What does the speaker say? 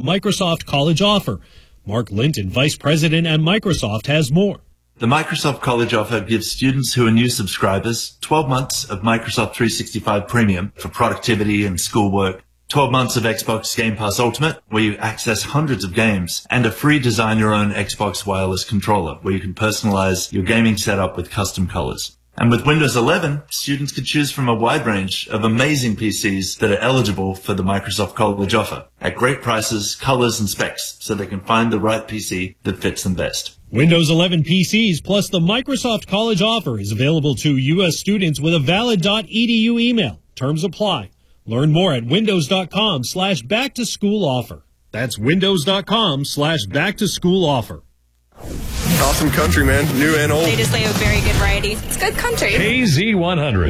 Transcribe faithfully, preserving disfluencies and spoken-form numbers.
Microsoft College Offer. Mark Linton, Vice President at Microsoft, has more. The Microsoft College Offer gives students who are new subscribers twelve months of Microsoft three sixty-five Premium for productivity and schoolwork, twelve months of Xbox Game Pass Ultimate, where you access hundreds of games, and a free design your own Xbox wireless controller, where you can personalize your gaming setup with custom colors. And with Windows eleven, students can choose from a wide range of amazing P Cs that are eligible for the Microsoft College Offer at great prices, colors, and specs, so they can find the right P C that fits them best. Windows eleven P Cs plus the Microsoft College Offer is available to U S students with a valid .edu email. Terms apply. Learn more at windows.com slash back to school offer. That's windows.com slash back to school offer. Awesome country, man. New and old. They just play a very good variety. It's good country. K Z one hundred.